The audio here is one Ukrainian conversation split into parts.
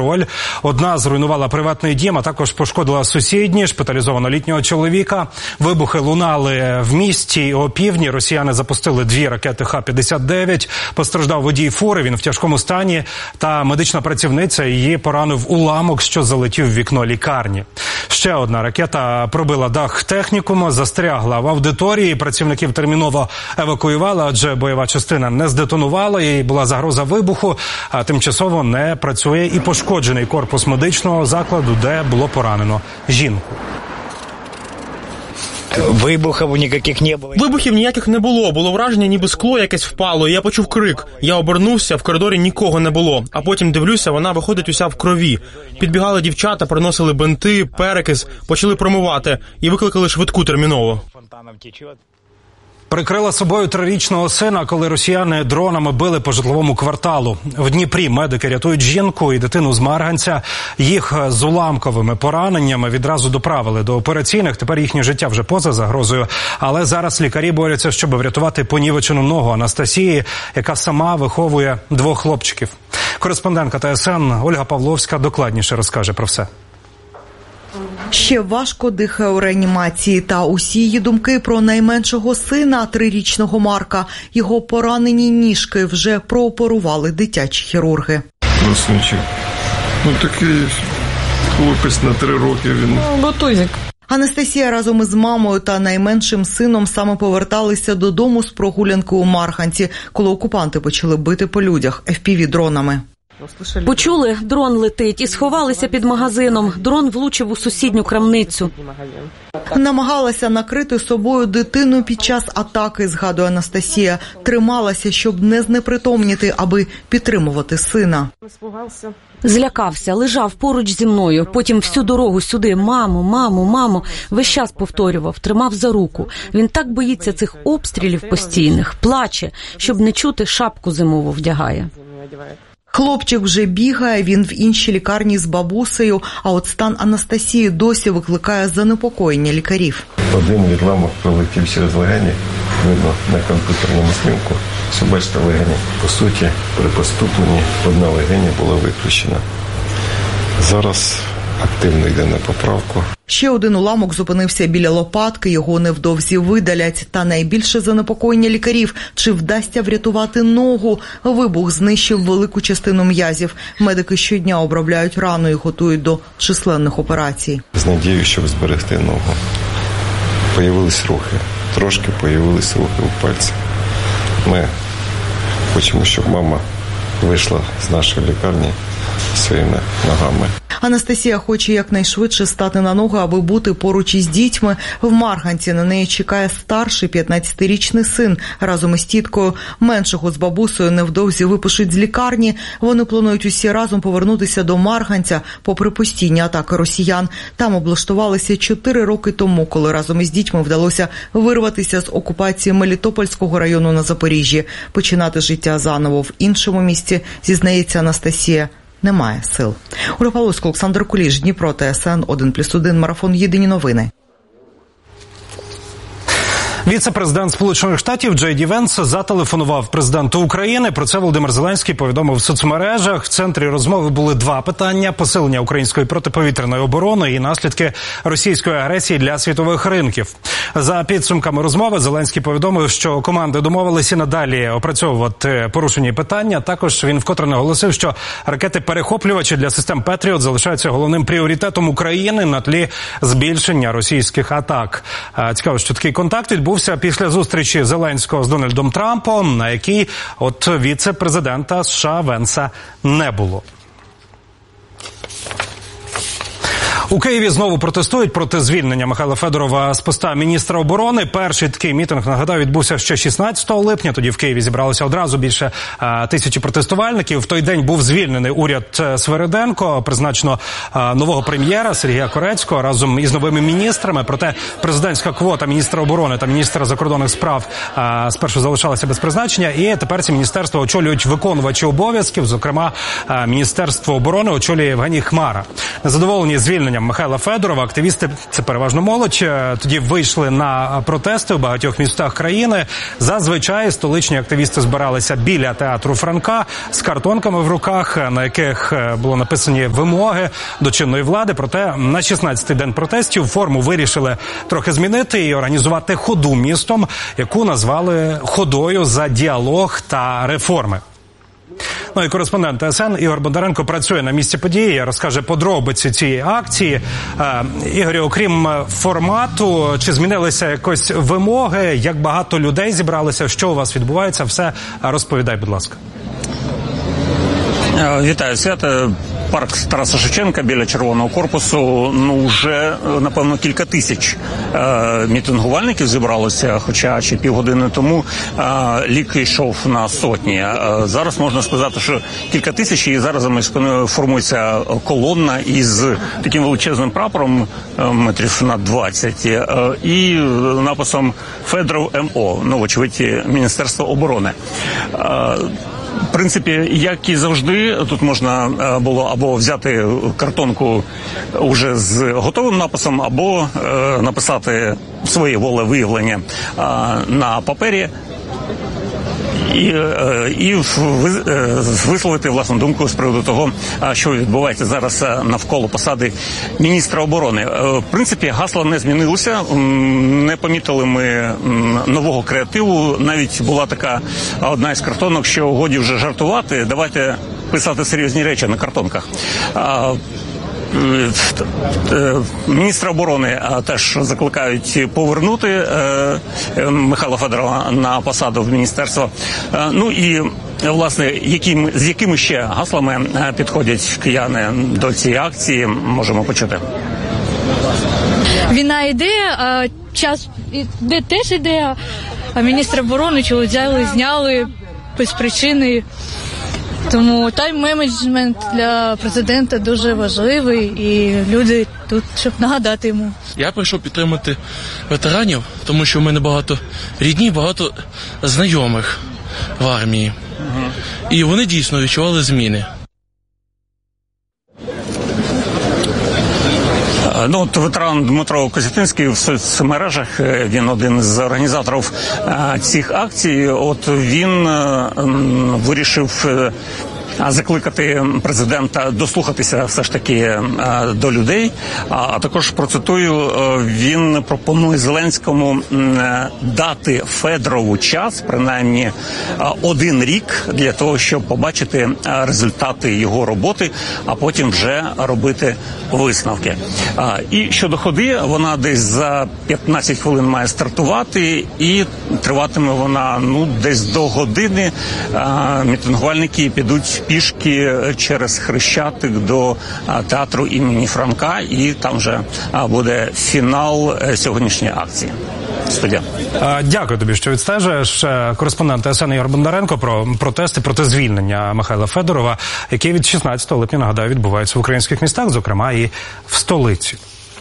контроль. Одна зруйнувала приватний дім, а також пошкодила сусідні, шпиталізовано літнього чоловіка. Вибухи лунали в місті. О півдні росіяни запустили 2 ракети Х-59. Постраждав водій фури, він в тяжкому стані. Та медична працівниця її поранив уламок, що залетів в вікно лікарні. Ще одна ракета пробила дах технікуму, застрягла в аудиторії. Працівників терміново евакуювали, адже бойова частина не здетонувала, і була загроза вибуху. А тимчасово не працює і пошкоджений корпус медичного закладу, де було поранено жінку. Вибухів ніяких не було. Було враження, ніби скло якесь впало, і я почув крик. Я обернувся, в коридорі нікого не було. А потім дивлюся, вона виходить уся в крові. Підбігали дівчата, приносили бинти, перекис, почали промивати і викликали швидку терміново. Прикрила собою 3-річного сина, коли росіяни дронами били по житловому кварталу. В Дніпрі медики рятують жінку і дитину з Марганця. Їх з уламковими пораненнями відразу доправили до операційних. Тепер їхнє життя вже поза загрозою. Але зараз лікарі борються, щоб врятувати понівечену ногу Анастасії, яка сама виховує 2 хлопчиків. Кореспондентка ТСН Ольга Павловська докладніше розкаже про все. Ще важко дихає у реанімації, та усі її думки про найменшого сина, 3-річного Марка. Його поранені ніжки вже прооперували дитячі хірурги. Красничок. Такий хлопець на 3 роки він. Готузик. Анастасія разом із мамою та найменшим сином саме поверталися додому з прогулянки у Марганці, коли окупанти почали бити по людях FPV-дронами. Почули, дрон летить, і сховалися під магазином. Дрон влучив у сусідню крамницю. Намагалася накрити собою дитину під час атаки, згадує Анастасія. Трималася, щоб не знепритомніти, аби підтримувати сина. Злякався, лежав поруч зі мною. Потім всю дорогу сюди: «Мамо, мамо, мамо». Весь час повторював, тримав за руку. Він так боїться цих обстрілів постійних. Плаче, щоб не чути, шапку зимову вдягає. Хлопчик вже бігає, він в іншій лікарні з бабусею, а от стан Анастасії досі викликає занепокоєння лікарів. Один відламок пролетів через легені, видно на комп'ютерному знімку. Все, бачите, легені. По суті, при поступленні одна легеня була виключена. Зараз активно йде на поправку. Ще один уламок зупинився біля лопатки, його невдовзі видалять. Та найбільше занепокоєння лікарів – чи вдасться врятувати ногу. Вибух знищив велику частину м'язів. Медики щодня обробляють рану і готують до численних операцій. З надією, щоб зберегти ногу. Появились рухи. Трошки появились рухи у пальці. Ми хочемо, щоб мама вийшла з нашої лікарні своїми ногами. Анастасія хоче якнайшвидше стати на ноги, аби бути поруч із дітьми. В Марганці на неї чекає старший 15-річний син разом із тіткою. Меншого з бабусею невдовзі випишуть з лікарні. Вони планують усі разом повернутися до Марганця, попри постійні атаки росіян. Там облаштувалися 4 роки тому, коли разом із дітьми вдалося вирватися з окупації Мелітопольського району на Запоріжжі. Починати життя заново в іншому місці, зізнається Анастасія, немає сил. Ольга Павловська, Олександр Куліш, Дніпро, ТСН 1+1, марафон «Єдині новини». Віце-президент Сполучених Штатів Джей Ді Венс зателефонував президенту України. Про це Володимир Зеленський повідомив в соцмережах. В центрі розмови були 2 питання: посилення української протиповітряної оборони і наслідки російської агресії для світових ринків. За підсумками розмови Зеленський повідомив, що команди домовилися надалі опрацьовувати порушені питання. Також він вкотре наголосив, що ракети-перехоплювачі для систем «Петріот» залишаються головним пріоритетом України на тлі збільшення російських атак. Цікаво, що такий контакт відбувся після зустрічі Зеленського з Дональдом Трампом, на якій от віце-президента США Венса не було. У Києві знову протестують проти звільнення Михайла Федорова з поста міністра оборони. Перший такий мітинг, нагадаю, відбувся ще 16 липня. Тоді в Києві зібралося одразу більше 1000 протестувальників. В той день був звільнений уряд Свериденко, призначено нового прем'єра Сергія Корецького разом із новими міністрами. Проте президентська квота міністра оборони та міністра закордонних справ спершу залишалася без призначення. І тепер ці міністерства очолюють виконувачі обов'язків. Зокрема, Міністерство оборони очолює Євгеній Хмара. Незадоволені звільненням Михайла Федорова. Активісти, це переважно молодь, тоді вийшли на протести в багатьох містах країни. Зазвичай столичні активісти збиралися біля театру Франка з картонками в руках, на яких було написані вимоги до чинної влади. Проте на 16-й день протестів форму вирішили трохи змінити і організувати ходу містом, яку назвали «Ходою за діалог та реформи». Ну і кореспондент ТСН Ігор Бондаренко працює на місці події, розкаже подробиці цієї акції. Ігорю, окрім формату, чи змінилися якось вимоги, як багато людей зібралися, що у вас відбувається, все розповідай, будь ласка. Вітаю, Свята. Парк Тараса Шевченка біля Червоного корпусу, вже, напевно, кілька тисяч мітингувальників зібралося, хоча ще півгодини тому лік йшов на сотні. Зараз можна сказати, що кілька тисяч, і зараз за моєю спиною формується колонна із таким величезним прапором метрів на 20 і написом «Федоров МО», вочевидь, Міністерство оборони. В принципі, як і завжди, тут можна було або взяти картонку уже з готовим написом, або написати своє волевиявлення на папері і висловити власну думку з приводу того, що відбувається зараз навколо посади міністра оборони. В принципі, гасла не змінилося, не помітили ми нового креативу. Навіть була така одна із картонок, що годі вже жартувати, давайте писати серйозні речі на картонках. Міністра оборони теж закликають повернути Михайла Федорова на посаду в міністерство. І, власне, з якими ще гаслами підходять кияни до цієї акції, можемо почути. Війна йде, а час іде теж іде, а міністра оборони чого зняли без причини. Тому тайм-менеджмент для президента дуже важливий, і люди тут, щоб нагадати йому. Я прийшов підтримати ветеранів, тому що в мене багато рідні, багато знайомих в армії. І вони дійсно відчували зміни. Ветеран Дмитро Козятинський в соцмережах, він один з організаторів цих акцій, він вирішив закликати президента дослухатися все ж таки до людей, а також, процитую, він пропонує Зеленському дати Федорову час, принаймні 1 рік, для того, щоб побачити результати його роботи, а потім вже робити висновки. І щодо ходи, вона десь за 15 хвилин має стартувати, і триватиме вона десь до години. Мітингувальники підуть пішки через Хрещатик до театру імені Франка, і там вже буде фінал сьогоднішньої акції. Студія. Дякую тобі, що відстежуєш. Кореспондент ТСН Ігор Бондаренко про протести проти звільнення Михайла Федорова, які від 16 липня, нагадаю, відбуваються в українських містах, зокрема і в столиці.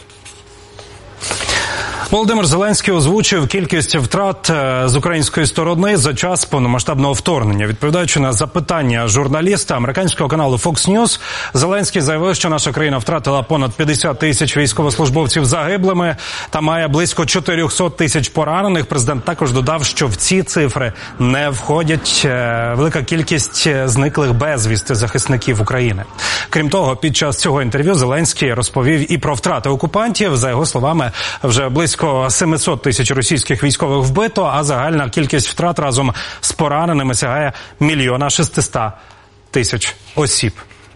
Володимир Зеленський озвучив кількість втрат з української сторони за час повномасштабного вторгнення. Відповідаючи на запитання журналіста американського каналу Fox News, Зеленський заявив, що наша країна втратила понад 50 тисяч військовослужбовців загиблими та має близько 400 тисяч поранених. Президент також додав, що в ці цифри не входять велика кількість зниклих безвісти захисників України. Крім того, під час цього інтерв'ю Зеленський розповів і про втрати окупантів. За його словами, вже близько 700 тисяч російських військових вбито, а загальна кількість втрат разом з пораненими сягає 1 600 000 осіб.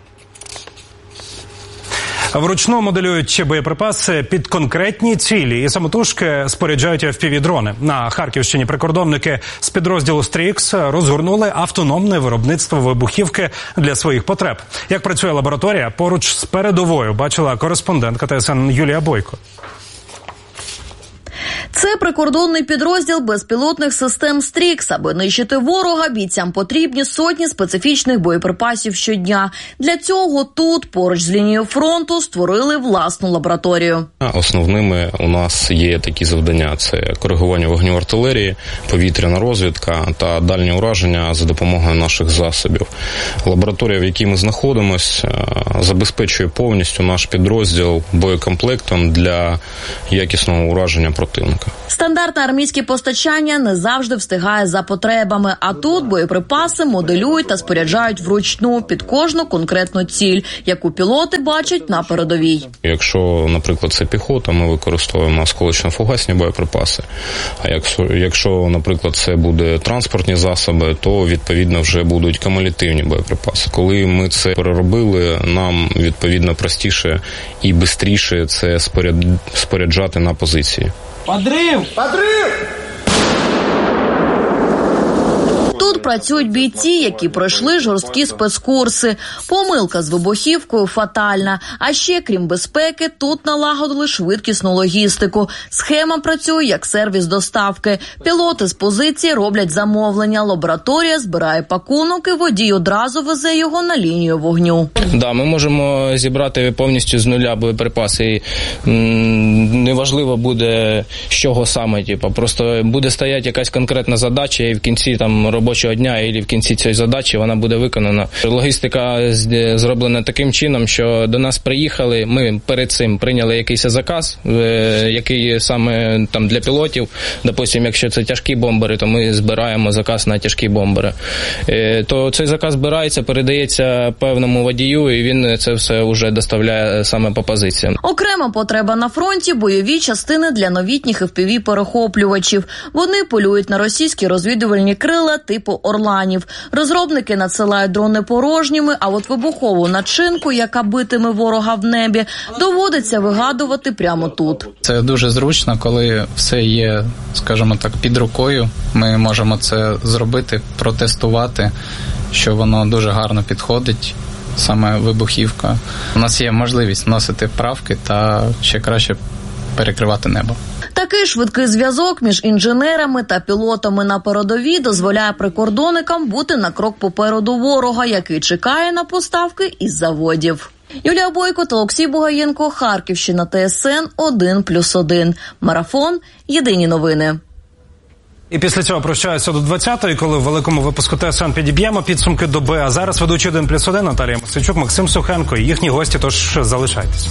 Вручну моделюють боєприпаси під конкретні цілі і самотужки споряджають FPV-дрони. На Харківщині прикордонники з підрозділу «Стрікс» розгорнули автономне виробництво вибухівки для своїх потреб. Як працює лабораторія, поруч з передовою бачила кореспондентка ТСН Юлія Бойко. Це Це прикордонний підрозділ безпілотних систем «Стрікс». Аби нищити ворога, бійцям потрібні сотні специфічних боєприпасів щодня. Для цього тут, поруч з лінією фронту, створили власну лабораторію. Основними у нас є такі завдання – це коригування вогню артилерії, повітряна розвідка та дальнє ураження за допомогою наших засобів. Лабораторія, в якій ми знаходимося, забезпечує повністю наш підрозділ боєкомплектом для якісного ураження противника. Стандартне армійське постачання не завжди встигає за потребами, а тут боєприпаси моделюють та споряджають вручну під кожну конкретну ціль, яку пілоти бачать на передовій. Якщо, наприклад, це піхота, ми використовуємо осколочно-фугасні боєприпаси, а якщо, наприклад, це буде транспортні засоби, то, відповідно, вже будуть кумулятивні боєприпаси. Коли ми це переробили, нам, відповідно, простіше і швидше це споряджати на позиції. Подрив! Подрив! Тут працюють бійці, які пройшли жорсткі спецкурси. Помилка з вибухівкою фатальна. А ще, крім безпеки, тут налагодили швидкісну логістику. Схема працює як сервіс доставки. Пілоти з позиції роблять замовлення. Лабораторія збирає пакунок і водій одразу везе його на лінію вогню. Да, ми можемо зібрати повністю з нуля боєприпаси. Неважливо буде, з чого саме. Просто буде стояти якась конкретна задача, і в кінці робочого дня, або в кінці цієї задачі вона буде виконана. Логістика зроблена таким чином, що до нас приїхали, ми перед цим прийняли якийсь заказ, який саме для пілотів. Допустим, якщо це тяжкі бомбери, то ми збираємо заказ на тяжкі бомбери. То цей заказ збирається, передається певному водію, і він це все вже доставляє саме по позиціям. Окрема потреба на фронті – бойові частини для новітніх FPV-перехоплювачів. Вони полюють на російські розвідувальні крила типу «Орланів». Розробники надсилають дрони порожніми, а от вибухову начинку, яка битиме ворога в небі, доводиться вигадувати прямо тут. Це дуже зручно, коли все є, скажімо так, під рукою. Ми можемо це зробити, протестувати, що воно дуже гарно підходить. Саме вибухівка. У нас є можливість вносити правки та ще краще перекривати небо. Такий швидкий зв'язок між інженерами та пілотами на передовій дозволяє прикордонникам бути на крок попереду ворога, який чекає на поставки із заводів. Юлія Бойко та Олексій Бугаєнко, Харківщина, ТСН 1+1. Марафон. Єдині новини. І після цього прощаюся до 20-ї, коли в великому випуску ТСН підіб'ємо підсумки доби. А зараз ведучі 1+1 Наталія Мосичук, Максим Сухенко і їхні гості, тож залишайтесь.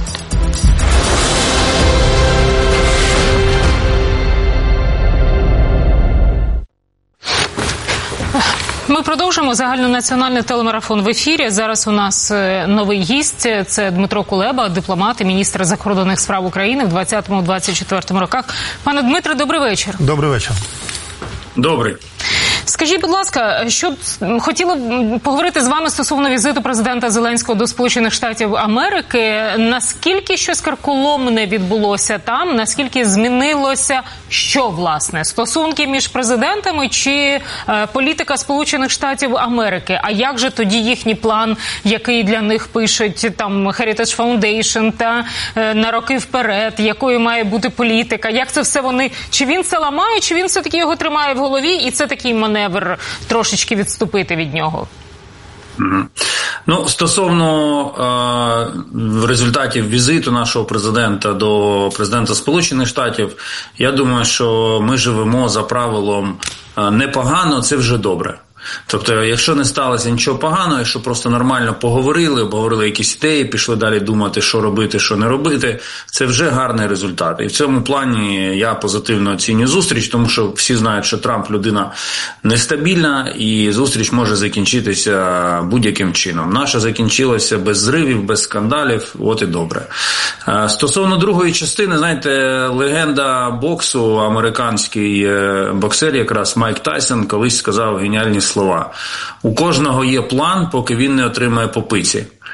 Ми продовжимо загальнонаціональний телемарафон в ефірі. Зараз у нас новий гість. Це Дмитро Кулеба, дипломат і міністр закордонних справ України в 20-24 роках. Пане Дмитре, добрий вечір. Добрий вечір. Добрий. Скажіть, будь ласка, що хотіла б поговорити з вами стосовно візиту президента Зеленського до Сполучених Штатів Америки. Наскільки щось карколомне відбулося там? Наскільки змінилося, що, власне, стосунки між президентами чи політика Сполучених Штатів Америки? А як же тоді їхній план, який для них пишуть там Heritage Foundation та на роки вперед, якою має бути політика? Як це все вони, чи він це ламає, чи він все-таки його тримає в голові, і це такий маневр трошечки відступити від нього? Ну, стосовно результатів візиту нашого президента до президента Сполучених Штатів, я думаю, що ми живемо за правилом непогано, це вже добре. Тобто, якщо не сталося нічого поганого, якщо просто нормально обговорили якісь ідеї, пішли далі думати, що робити, що не робити, це вже гарний результат. І в цьому плані я позитивно оцінюю зустріч, тому що всі знають, що Трамп людина нестабільна, і зустріч може закінчитися будь-яким чином. Наша закінчилася без зривів, без скандалів, от і добре. Стосовно другої частини, знаєте, легенда боксу, американський боксер якраз Майк Тайсон колись сказав геніальні слова. У кожного є план, поки він не отримає по пиці.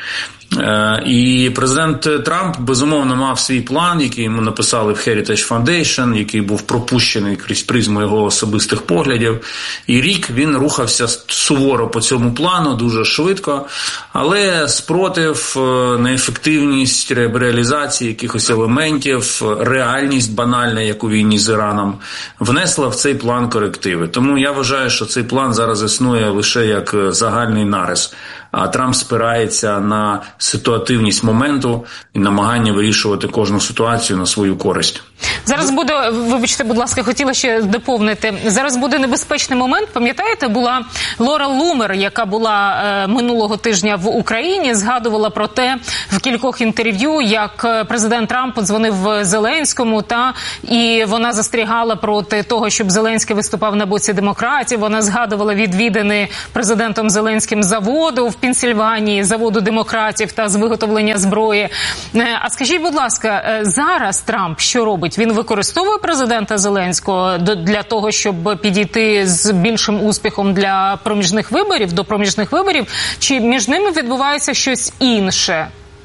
І президент Трамп, безумовно, мав свій план, який йому написали в Heritage Foundation, який був пропущений крізь призму його особистих поглядів. І рік він рухався суворо по цьому плану, дуже швидко, але спротив, неефективність реалізації якихось елементів, реальність банальна, як у війні з Іраном, внесла в цей план корективи. Тому я вважаю, що цей план зараз існує лише як загальний нарис. А Трамп спирається на ситуативність моменту і намагання вирішувати кожну ситуацію на свою користь. Зараз буде, вибачте, будь ласка, хотіла ще доповнити. Зараз буде небезпечний момент. Пам'ятаєте, була Лора Лумер, яка була минулого тижня в Україні, згадувала про те в кількох інтерв'ю, як президент Трамп подзвонив Зеленському, і вона застерігала проти того, щоб Зеленський виступав на боці демократів. Вона згадувала відвідини президентом Зеленським заводу в Пенсільванії, заводу демократів та з виготовлення зброї. А скажіть, будь ласка, зараз Трамп що робить? Він використовує президента Зеленського для того, щоб підійти з більшим успіхом до проміжних виборів, чи між ними відбувається щось інше?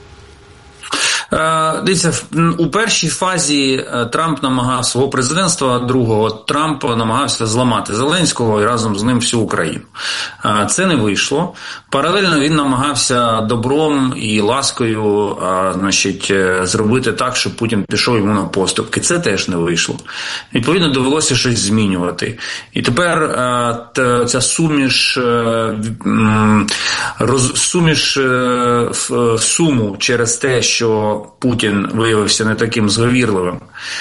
Дивіться, у першій фазі Трамп намагався свого президентства, другого Трамп намагався зламати Зеленського і разом з ним всю Україну. Це не вийшло. Паралельно він намагався добром і ласкою, зробити так, щоб Путін пішов йому на поступки. Це теж не вийшло. Відповідно, довелося щось змінювати. І тепер ця суму через те, що Путін виявився не таким зговірливим,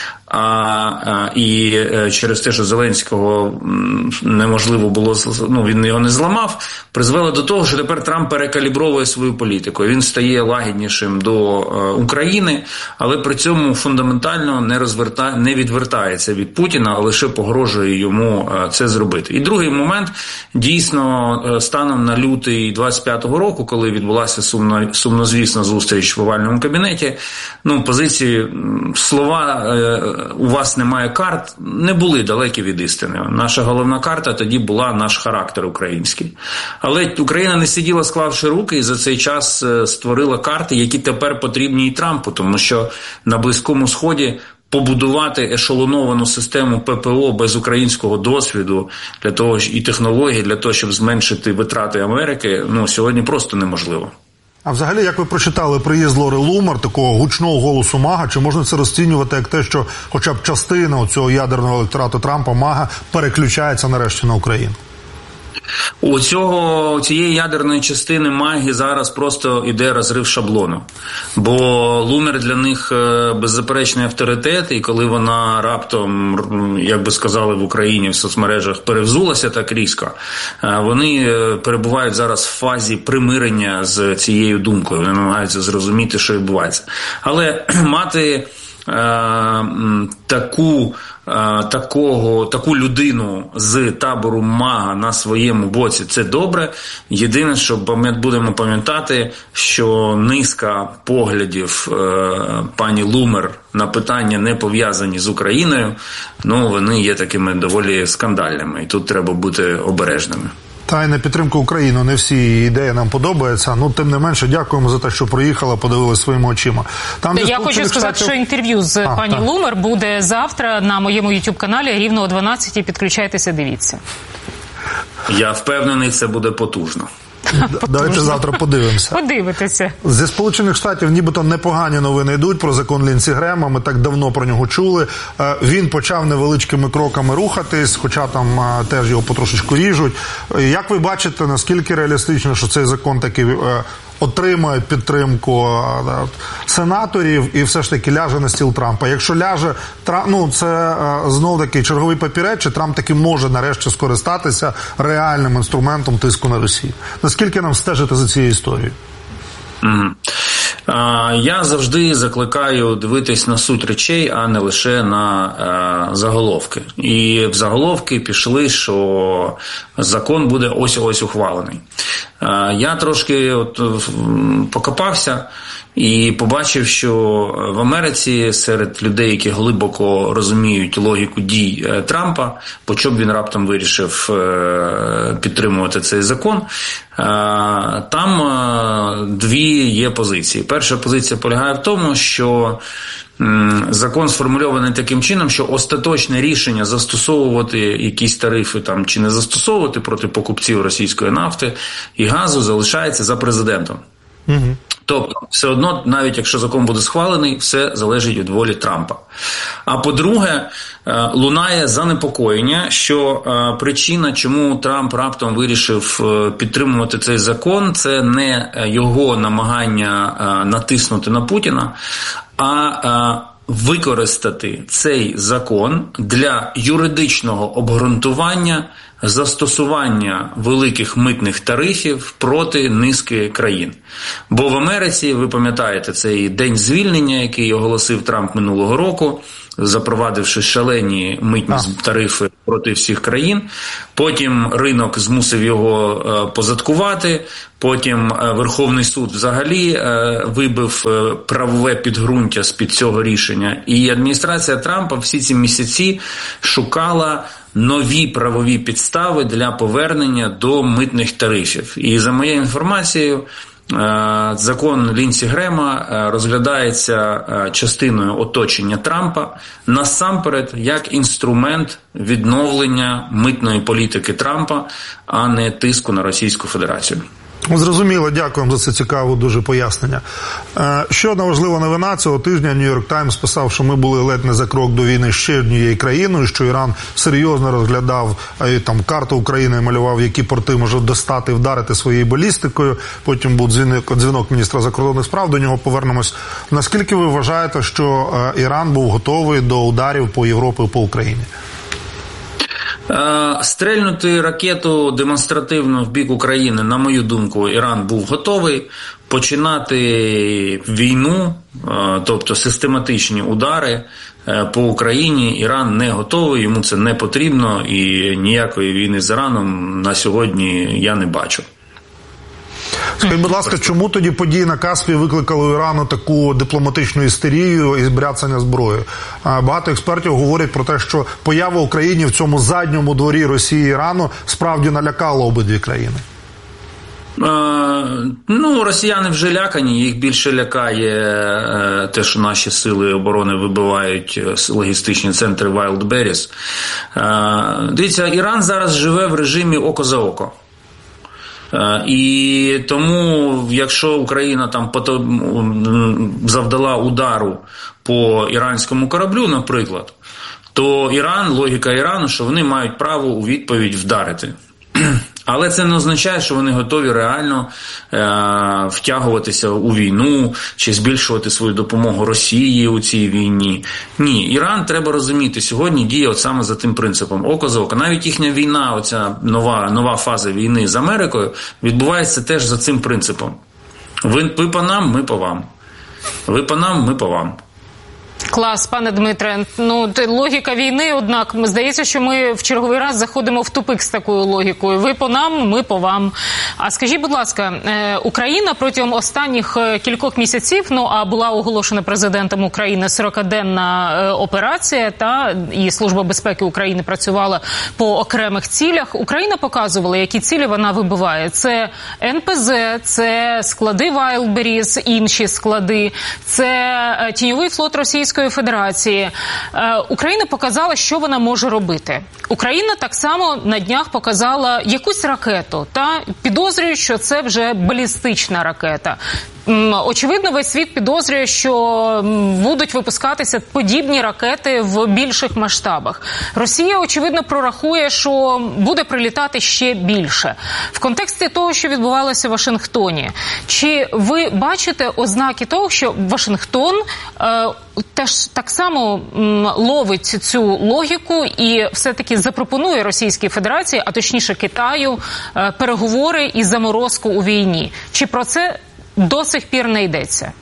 і через те, що Зеленського неможливо було, він його не зламав, призвело до того, що тепер Трамп перекалібровує свою політику. Він стає лагіднішим до України, але при цьому фундаментально не відвертається від Путіна, а лише погрожує йому це зробити. І другий момент, дійсно, станом на лютий 25-го року, коли відбулася сумнозвісна зустріч в овальному кабінеті, позиції, слова «у вас немає карт» не були далекі від істини. Наша головна карта тоді була наш характер український. Але Україна не сиділа, склавши руки, і за цей час створила карти, які тепер потрібні і Трампу, тому що на Близькому Сході побудувати ешелоновану систему ППО без українського досвіду для того і технологій для того, щоб зменшити витрати Америки, сьогодні просто неможливо. А взагалі, як ви прочитали приїзд Лори Лумер, такого гучного голосу МАГА, чи можна це розцінювати як те, що хоча б частина цього ядерного електорату Трампа, МАГА, переключається нарешті на Україну? У цієї ядерної частини МАГи зараз просто іде розрив шаблону. Бо Лумер для них беззаперечний авторитет, і коли вона раптом, як би сказали в Україні в соцмережах, перевзулася так різко, вони перебувають зараз в фазі примирення з цією думкою. Вони намагаються зрозуміти, що відбувається. Але мати таку людину з табору МАГА на своєму боці – це добре. Єдине, що будемо пам'ятати, що низка поглядів пані Лумер на питання, не пов'язані з Україною, вони є такими доволі скандальними. І тут треба бути обережними. Та й на підтримку України не всі ідеї нам подобаються. Тим не менше, дякуємо за те, що приїхала, подивилися своїми очима. Я хочу сказати, що інтерв'ю з пані Лумер буде завтра на моєму YouTube-каналі рівно о 12-й. Підключайтеся, дивіться. Я впевнений, це буде потужно. Давайте завтра подивимося. Подивитися. Зі Сполучених Штатів нібито непогані новини йдуть про закон Лінсі Грема. Ми так давно про нього чули. Він почав невеличкими кроками рухатись, хоча там теж його потрошечку ріжуть. Як ви бачите, наскільки реалістично, що цей закон таки отримає підтримку сенаторів і все ж таки ляже на стіл Трампа? Якщо ляже, це знов-таки черговий папірець, чи Трамп таки може нарешті скористатися реальним інструментом тиску на Росію? Наскільки нам стежити за цією історією? Я завжди закликаю дивитись на суть речей, а не лише на заголовки. І в заголовки пішли, що закон буде ось-ось ухвалений. Я трошки покопався і побачив, що в Америці серед людей, які глибоко розуміють логіку дій Трампа, по чому він раптом вирішив підтримувати цей закон, там дві є позиції. Перша позиція полягає в тому, що закон сформульований таким чином, що остаточне рішення застосовувати якісь тарифи там чи не застосовувати проти покупців російської нафти і газу залишається за президентом. Угу. Тобто, все одно, навіть якщо закон буде схвалений, все залежить від волі Трампа. А по-друге, лунає занепокоєння, що причина, чому Трамп раптом вирішив підтримувати цей закон, це не його намагання натиснути на Путіна, а використати цей закон для юридичного обґрунтування застосування великих митних тарифів проти низки країн. Бо в Америці, ви пам'ятаєте, цей день звільнення, який оголосив Трамп минулого року, запровадивши шалені митні тарифи проти всіх країн. Потім ринок змусив його позадкувати, потім Верховний суд взагалі вибив правове підґрунтя з-під цього рішення. І адміністрація Трампа всі ці місяці шукала нові правові підстави для повернення до митних тарифів. І за моєю інформацією, закон Лінсі Грема розглядається частиною оточення Трампа насамперед як інструмент відновлення митної політики Трампа, а не тиску на Російську Федерацію. Зрозуміло, дякуємо за це цікаве дуже пояснення. Ще одна важлива новина цього тижня. Нью-Йорк Таймс писав, що ми були ледь не за крок до війни з ще однією країною, що Іран серйозно розглядав там карту України, малював, які порти може достати, вдарити своєю балістикою. Потім був дзвінок міністра закордонних справ, до нього повернемось. Наскільки ви вважаєте, що Іран був готовий до ударів по Європі і по Україні? Стрельнути ракету демонстративно в бік України, на мою думку, Іран був готовий. Починати війну, тобто систематичні удари по Україні, Іран не готовий, йому це не потрібно, і ніякої війни з Іраном на сьогодні я не бачу. Скажіть, будь ласка, чому тоді події на Каспії викликали у Ірану таку дипломатичну істерію і бряцання зброї? Багато експертів говорять про те, що поява України в цьому задньому дворі Росії і Ірану справді налякала обидві країни. Росіяни вже лякані, їх більше лякає те, що наші сили оборони вибивають логістичні центри Wild Berries. Дивіться, Іран зараз живе в режимі око за око. І тому, якщо Україна там завдала удару по іранському кораблю, наприклад, то логіка Ірану, що вони мають право у відповідь вдарити. Але це не означає, що вони готові реально втягуватися у війну чи збільшувати свою допомогу Росії у цій війні. Ні, Іран, треба розуміти, сьогодні діє от саме за тим принципом око за око. Навіть їхня війна, оця нова фаза війни з Америкою, відбувається теж за цим принципом. Ви по нам, ми по вам. Ви по нам, ми по вам. Клас, пане Дмитре. Логіка війни, однак, здається, що ми в черговий раз заходимо в тупик з такою логікою. Ви по нам, ми по вам. А скажіть, будь ласка, Україна протягом останніх кількох місяців, а була оголошена президентом України 40-денна операція, і Служба безпеки України працювала по окремих цілях. Україна показувала, які цілі вона вибиває. Це НПЗ, це склади Wildberries, інші склади, це тіньовий флот Російської Федерації. Україна показала, що вона може робити. Україна так само на днях показала якусь ракету, підозрюють, що це вже балістична ракета. Очевидно, весь світ підозрює, що будуть випускатися подібні ракети в більших масштабах. Росія, очевидно, прорахує, що буде прилітати ще більше. В контексті того, що відбувалося в Вашингтоні, чи ви бачите ознаки того, що Вашингтон теж так само ловить цю логіку і все-таки запропонує Російській Федерації, а точніше Китаю, переговори і заморозку у війні? Чи про це до сих пір не йдеться?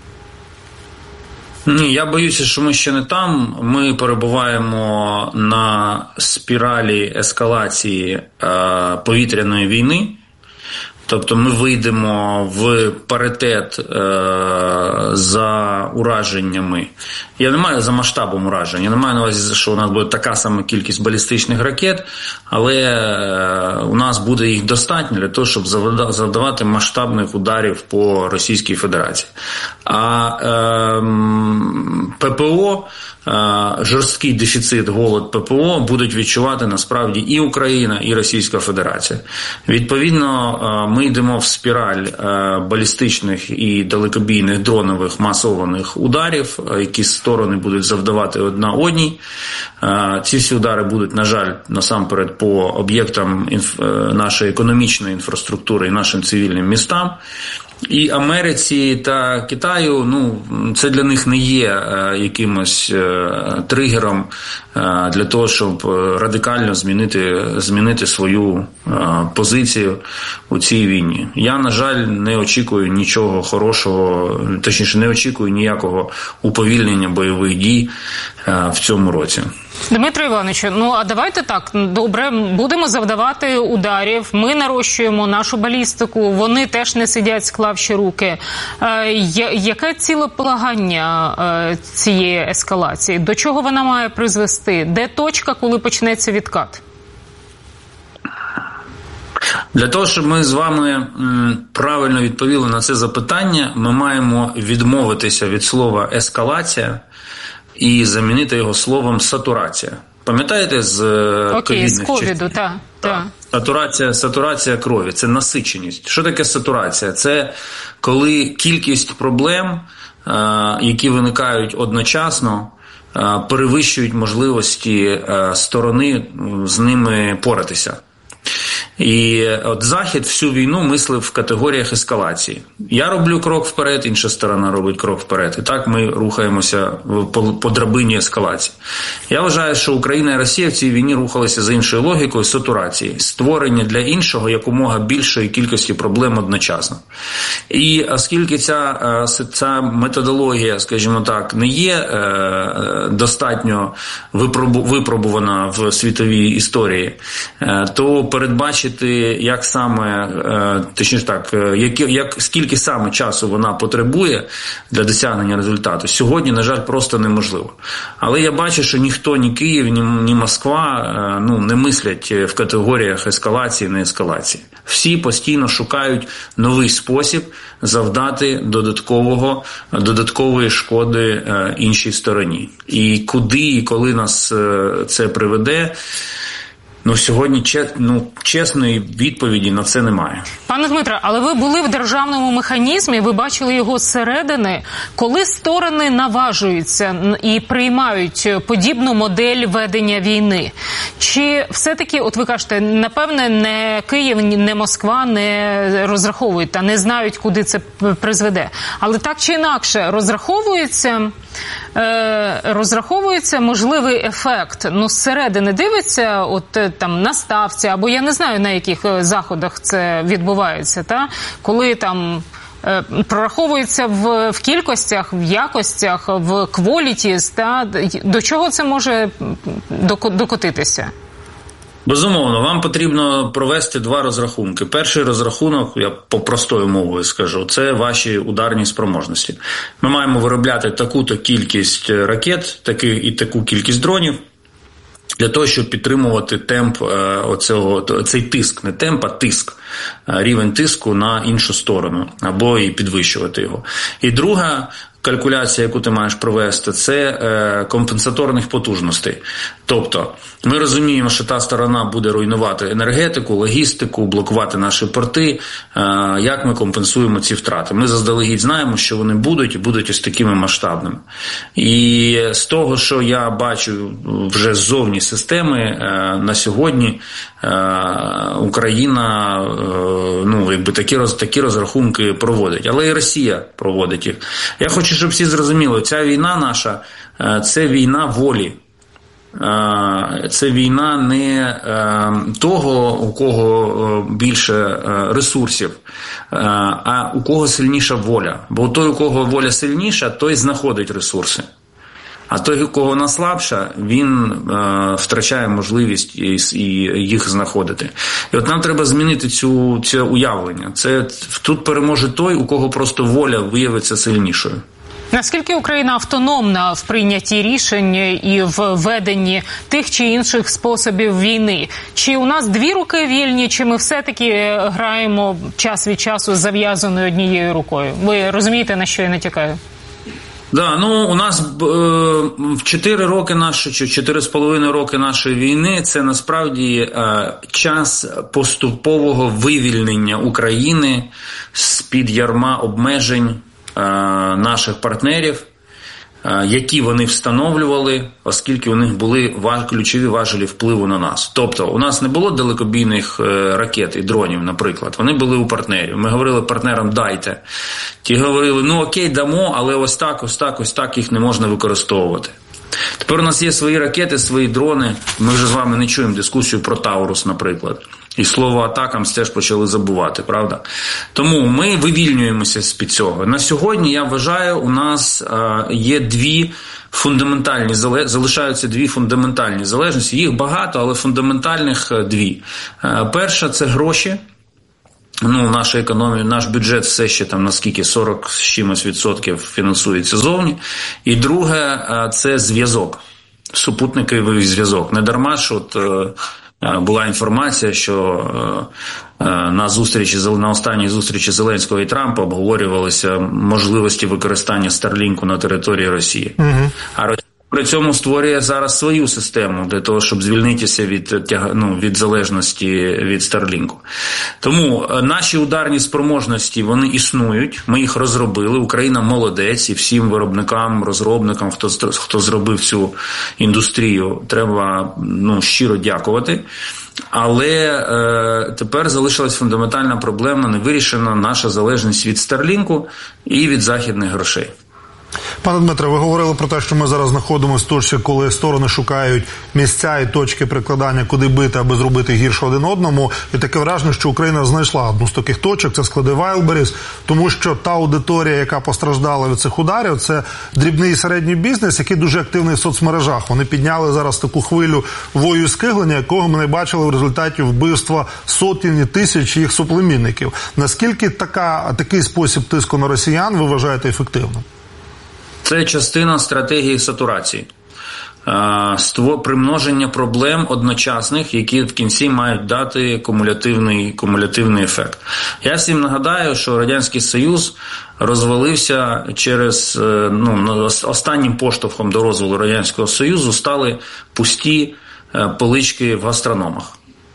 Ні, я боюся, що ми ще не там. Ми перебуваємо на спіралі ескалації повітряної війни. Тобто ми вийдемо в паритет за ураженнями. Я не маю за масштабом уражень, я не маю на увазі, що у нас буде така сама кількість балістичних ракет, але у нас буде їх достатньо для того, щоб завдавати масштабних ударів по Російській Федерації. А ППО, жорсткий дефіцит, голод ППО будуть відчувати насправді і Україна, і Російська Федерація. Відповідно, ми йдемо в спіраль балістичних і далекобійних дронових масованих ударів, які сторони будуть завдавати одна одній. Ці всі удари будуть, на жаль, насамперед по об'єктам нашої економічної інфраструктури і нашим цивільним містам. І Америці та Китаю, це для них не є якимось тригером для того, щоб радикально змінити свою позицію у цій війні. Я, на жаль, не очікую нічого хорошого, точніше, не очікую ніякого уповільнення бойових дій в цьому році. Дмитро Івановичу, а давайте так, добре, будемо завдавати ударів, ми нарощуємо нашу балістику, вони теж не сидять, склавши руки. Яке цілеполагання цієї ескалації? До чого вона має призвести? Де точка, коли почнеться відкат? Для того, щоб ми з вами правильно відповіли на це запитання, ми маємо відмовитися від слова «ескалація» і замінити його словом «сатурація». Пам'ятаєте з ковіду, так. Сатурація крові – це насиченість. Що таке сатурація? Це коли кількість проблем, які виникають одночасно, перевищують можливості сторони з ними поратися. І от Захід всю війну мислив в категоріях ескалації. Я роблю крок вперед, інша сторона робить крок вперед. І так ми рухаємося по драбині ескалації. Я вважаю, що Україна і Росія в цій війні рухалися за іншою логікою сатурації. Створення для іншого якомога більшої кількості проблем одночасно. І оскільки ця методологія, скажімо так, не є достатньо випробувана в світовій історії, то передбачити, як саме, точніше так, скільки саме часу вона потребує для досягнення результату, сьогодні, на жаль, просто неможливо. Але я бачу, що ніхто, ні Київ, ні Москва, не мислять в категоріях ескалації, не ескалації. Всі постійно шукають новий спосіб завдати додаткової шкоди іншій стороні. І куди і коли нас це приведе, сьогодні чесної відповіді на це немає. Пане Дмитре, але ви були в державному механізмі, ви бачили його зсередини. Коли сторони наважуються і приймають подібну модель ведення війни, чи все-таки, от ви кажете, напевне, не Київ, не Москва не розраховують та не знають, куди це призведе. Але так чи інакше, розраховується можливий ефект. Зсередини дивиться, там на ставці, або я не знаю, на яких заходах це відбувається, коли там прораховується в кількостях, в якостях, в квалітіс, до чого це може докотитися? Безумовно, вам потрібно провести два розрахунки. Перший розрахунок, я по простою мовою скажу, це ваші ударні спроможності. Ми маємо виробляти таку-то кількість ракет, таку кількість дронів, для того, щоб підтримувати темп цей тиск, не темп, а тиск, рівень тиску на іншу сторону, або і підвищувати його. І друга калькуляція, яку ти маєш провести, це компенсаторних потужностей. Тобто, ми розуміємо, що та сторона буде руйнувати енергетику, логістику, блокувати наші порти. Як ми компенсуємо ці втрати? Ми заздалегідь знаємо, що вони будуть ось такими масштабними. І з того, що я бачу вже ззовні системи, на сьогодні Україна такі розрахунки проводить. Але і Росія проводить їх. Я хочу, щоб всі зрозуміли, ця війна наша – це війна волі. Це війна не того, у кого більше ресурсів, а у кого сильніша воля. Бо той, у кого воля сильніша, той знаходить ресурси. А той, у кого вона слабша, він втрачає можливість і їх знаходити. І от нам треба змінити це уявлення. Тут переможе той, у кого просто воля виявиться сильнішою. Наскільки Україна автономна в прийнятті рішень і в веденні тих чи інших способів війни? Чи у нас дві руки вільні, чи ми все-таки граємо час від часу з зав'язаною однією рукою? Ви розумієте, на що я натякаю? Да, у нас 4 роки чи 4,5 роки нашої війни – це насправді час поступового вивільнення України з-під ярма обмежень наших партнерів, які вони встановлювали, оскільки у них були ключові важелі впливу на нас. Тобто, у нас не було далекобійних ракет і дронів, наприклад. Вони були у партнерів. Ми говорили партнерам «дайте». Ті говорили, окей, дамо, але ось так їх не можна використовувати. Тепер у нас є свої ракети, свої дрони. Ми вже з вами не чуємо дискусію про Таурус, наприклад. І слово «атакамс» теж почали забувати, правда? Тому ми вивільнюємося з-під цього. На сьогодні, я вважаю, у нас є залишаються дві фундаментальні залежності. Їх багато, але фундаментальних дві. Перша – це гроші. Наша економія, наш бюджет все ще там наскільки 40 з чимось відсотків фінансується зовні. І друге – це зв'язок, супутниковий зв'язок. Не дарма, що була інформація, що на останній зустрічі Зеленського і Трампа обговорювалися можливості використання Старлінку на території Росії. А Росія при цьому створює зараз свою систему для того, щоб звільнитися від залежності від Старлінку. Тому наші ударні спроможності, вони існують, ми їх розробили, Україна молодець, і всім виробникам, розробникам, хто зробив цю індустрію, треба щиро дякувати. Але тепер залишилась фундаментальна проблема, не вирішена наша залежність від Старлінку і від західних грошей. Пане Дмитре, ви говорили про те, що ми зараз знаходимося в точці, коли сторони шукають місця і точки прикладання, куди бити, аби зробити гірше один одному. І таке враження, що Україна знайшла одну з таких точок, це склади Wildberries, тому що та аудиторія, яка постраждала від цих ударів, це дрібний і середній бізнес, який дуже активний в соцмережах. Вони підняли зараз таку хвилю вою і скиглення, якого ми не бачили в результаті вбивства сотень тисяч їх суплемінників. Наскільки такий спосіб тиску на росіян ви вважаєте ефективним? Це частина стратегії сатурації. Примноження проблем одночасних, які в кінці мають дати кумулятивний ефект. Я всім нагадаю, що Радянський Союз розвалився через, останнім поштовхом до розвалу Радянського Союзу стали пусті полички в гастрономах.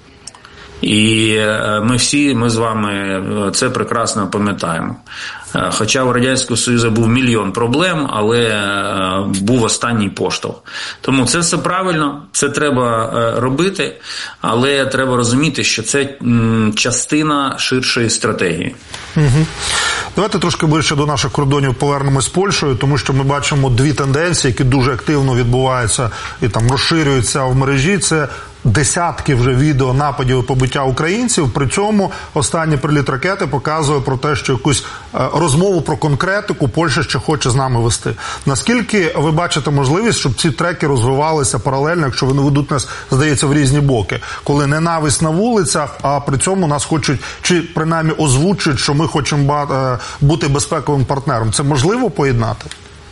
І ми з вами це прекрасно пам'ятаємо. Хоча у Радянського Союзу був мільйон проблем, але був останній поштовх. Тому це все правильно, це треба робити, але треба розуміти, що це частина ширшої стратегії. Угу. Давайте трошки ближче до наших кордонів повернемось з Польщею, тому що ми бачимо дві тенденції, які дуже активно відбуваються і там розширюються в мережі. Це десятки вже відео нападів і побиття українців. При цьому останній приліт ракети показує про те, що якусь розмову про конкретику Польща ще хоче з нами вести. Наскільки ви бачите можливість, щоб ці треки розвивалися паралельно, якщо вони ведуть нас, здається, в різні боки? Коли ненависть на вулицях, а при цьому нас хочуть, чи принаймні озвучують, що ми хочемо бути безпековим партнером. Це можливо поєднати?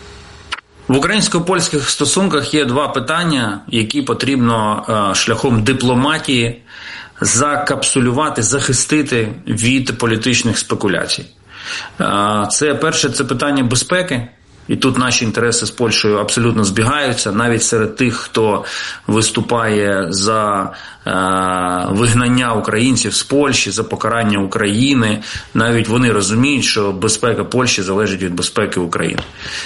В українсько-польських стосунках є два питання, які потрібно шляхом дипломатії закапсулювати, захистити від політичних спекуляцій. Перше, це питання безпеки. І тут наші інтереси з Польщею абсолютно збігаються, навіть серед тих, хто виступає за вигнання українців з Польщі, за покарання України. Навіть вони розуміють, що безпека Польщі залежить від безпеки України.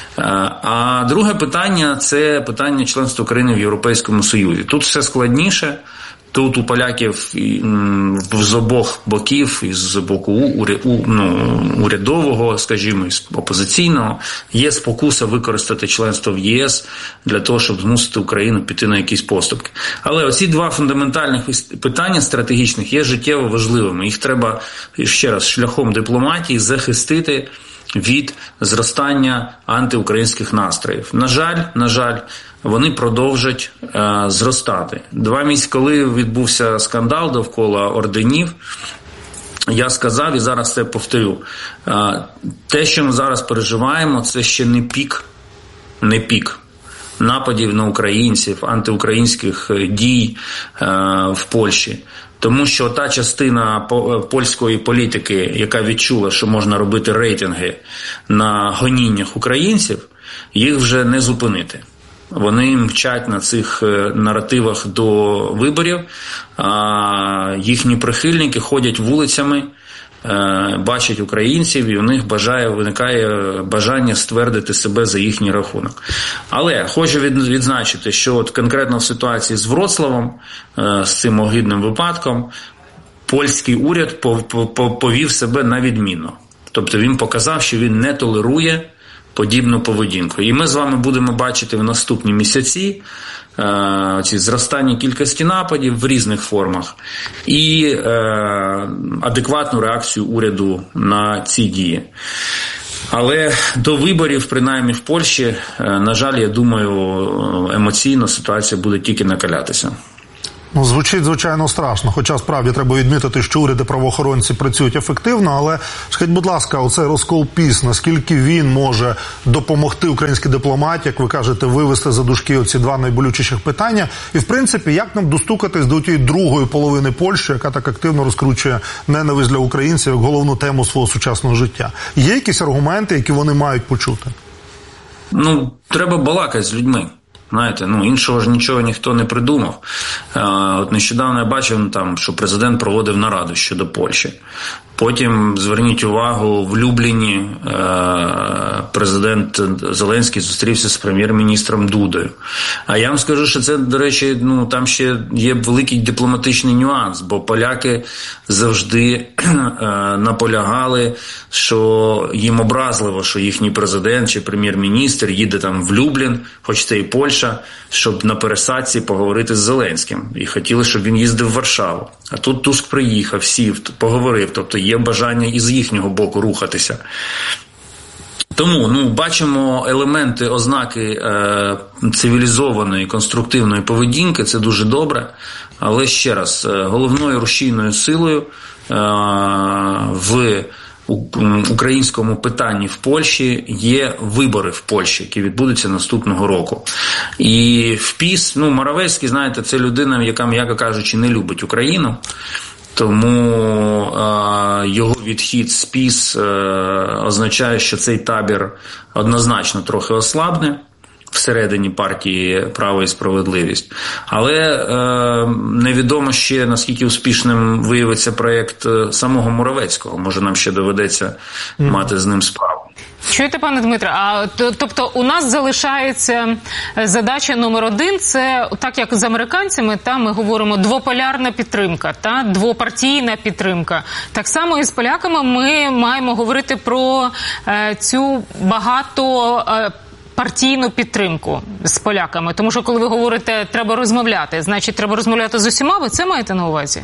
А друге питання – це питання членства України в Європейському Союзі. Тут все складніше. Тут у поляків з обох боків, із боку урядового, скажімо, і опозиційного, є спокуса використати членство в ЄС для того, щоб змусити Україну піти на якісь поступки. Але оці два фундаментальних питання стратегічних є життєво важливими. Їх треба, ще раз, шляхом дипломатії захистити від зростання антиукраїнських настроїв. На жаль, вони продовжать зростати. 2 місяці, коли відбувся скандал довкола орденів, я сказав і зараз це повторю. Те, що ми зараз переживаємо, це ще не пік нападів на українців, антиукраїнських дій в Польщі. Тому що та частина польської політики, яка відчула, що можна робити рейтинги на гоніннях українців, їх вже не зупинити. Вони мчать на цих наративах до виборів, а їхні прихильники ходять вулицями, бачать українців, і у них виникає бажання ствердити себе за їхній рахунок. Але хочу відзначити, що от конкретно в ситуації з Вроцлавом, з цим огидним випадком, польський уряд повів себе на відмінно. Тобто він показав, що він не толерує подібну поведінку. І ми з вами будемо бачити в наступні місяці ці зростання кількості нападів в різних формах і адекватну реакцію уряду на ці дії. Але до виборів, принаймні в Польщі, на жаль, я думаю, емоційно ситуація буде тільки накалятися. Ну, звучить, звичайно, страшно, хоча справді треба відмітити, що уряди правоохоронці працюють ефективно, але скажіть, будь ласка, оцей розкол ПІС, наскільки він може допомогти українській дипломатії, як ви кажете, вивести за дужки оці 2 найболючіших питання, і в принципі, як нам достукатись до тієї другої половини Польщі, яка так активно розкручує ненависть для українців як головну тему свого сучасного життя? Є якісь аргументи, які вони мають почути? Ну, треба балакати з людьми. Знаєте, іншого ж нічого ніхто не придумав. От нещодавно я бачив, що президент проводив нараду щодо Польщі. Потім, зверніть увагу, в Любліні президент Зеленський зустрівся з прем'єр-міністром Дудою. А я вам скажу, що це, до речі, там ще є великий дипломатичний нюанс, бо поляки завжди наполягали, що їм образливо, що їхній президент чи прем'єр-міністр їде там в Люблін, хоч це і Польща, щоб на пересадці поговорити з Зеленським. І хотіли, щоб він їздив в Варшаву. А тут Туск приїхав, сів, поговорив, тобто є бажання і з їхнього боку рухатися. Тому, бачимо елементи, ознаки цивілізованої, конструктивної поведінки, це дуже добре. Але ще раз, головною рушійною силою в українському питанні в Польщі є вибори в Польщі, які відбудуться наступного року. І в ПІС, Моравецький, знаєте, це людина, яка, м'яко кажучи, не любить Україну. Тому його відхід з ПІС означає, що цей табір однозначно трохи ослабне всередині партії «Право і справедливість». Але невідомо ще, наскільки успішним виявиться проєкт самого Моравецького. Може, нам ще доведеться мати з ним справу. Чуєте, пане Дмитре, тобто у нас залишається задача номер 1, це так як з американцями, ми говоримо двополярна підтримка, двопартійна підтримка. Так само і з поляками ми маємо говорити про цю партійну підтримку з поляками. Тому що коли ви говорите, треба розмовляти, значить треба розмовляти з усіма, ви це маєте на увазі?